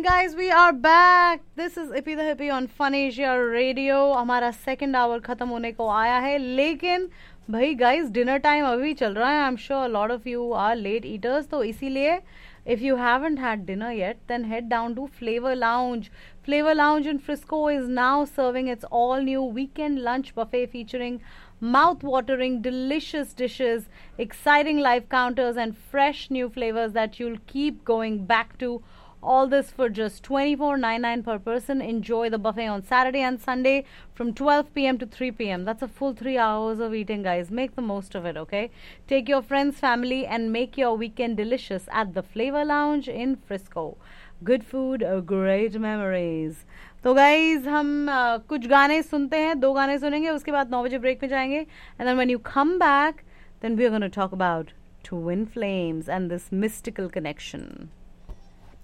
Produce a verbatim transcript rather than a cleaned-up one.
guys, we are back. This is Ippy the Hippie on Fun Asia Radio. हमारा second hour खत्म होने को आया है, लेकिन भाई गाइस डिनर टाइम अभी चल रहा है. I am sure lot of you are late eaters, तो इसीलिए if you haven't had dinner yet, then head down to Flavor Lounge. Flavor Lounge in Frisco is now serving its all new weekend lunch buffet featuring mouth-watering, delicious dishes, exciting live counters, and fresh new flavors that you'll keep going back to. All this for just twenty-four ninety-nine per person. Enjoy the buffet on Saturday and Sunday from twelve p.m. to three p.m. That's a full three hours of eating, guys. Make the most of it, okay? Take your friends, family, and make your weekend delicious at the Flavor Lounge in Frisco. Good food, uh, great memories. तो guys हम uh, कुछ गाने सुनते हैं, दो गाने सुनेंगे, उसके बाद नौ बजे ब्रेक में जाएंगे. And then when you come back, then we're going to talk about Twin Flames and this mystical connection.